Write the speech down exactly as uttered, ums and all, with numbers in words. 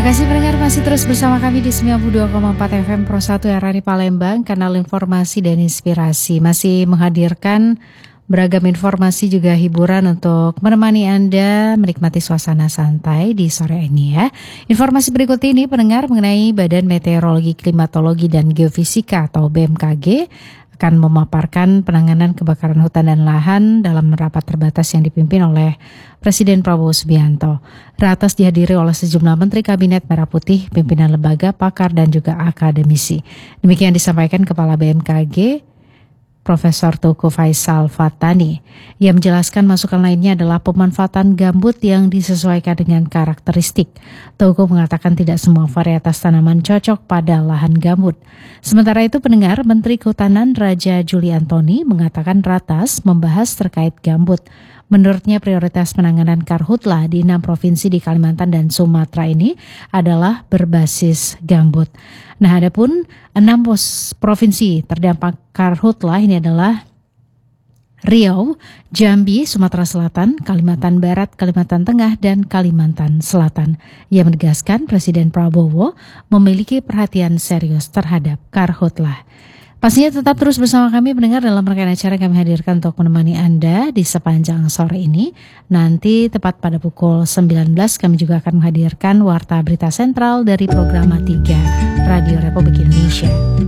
kasih pendengar masih terus bersama kami di sembilan puluh dua koma empat F M Pro satu R R I Palembang, kanal informasi dan inspirasi. Masih menghadirkan beragam informasi juga hiburan untuk menemani Anda menikmati suasana santai di sore ini ya. Informasi berikut ini pendengar mengenai Badan Meteorologi, Klimatologi dan Geofisika atau B M K G akan memaparkan penanganan kebakaran hutan dan lahan dalam rapat terbatas yang dipimpin oleh Presiden Prabowo Subianto. Ratas dihadiri oleh sejumlah Menteri Kabinet Merah Putih, pimpinan lembaga, pakar, dan juga akademisi. Demikian disampaikan Kepala B M K G, Profesor Teuku Faisal Fatani. Ia menjelaskan masukan lainnya adalah pemanfaatan gambut yang disesuaikan dengan karakteristik. Teuku mengatakan tidak semua varietas tanaman cocok pada lahan gambut. Sementara itu pendengar, Menteri Kehutanan Raja Juli Antoni mengatakan ratas membahas terkait gambut. Menurutnya prioritas penanganan karhutla di enam provinsi di Kalimantan dan Sumatera ini adalah berbasis gambut. Nah, adapun enam provinsi terdampak karhutla ini adalah Riau, Jambi, Sumatera Selatan, Kalimantan Barat, Kalimantan Tengah, dan Kalimantan Selatan. Ia menegaskan Presiden Prabowo memiliki perhatian serius terhadap karhutla. Pastinya tetap terus bersama kami mendengar dalam rangkaian acara yang kami hadirkan untuk menemani Anda di sepanjang sore ini. Nanti tepat pada pukul sembilan belas kami juga akan menghadirkan Warta Berita Sentral dari program tiga Radio Republik Indonesia.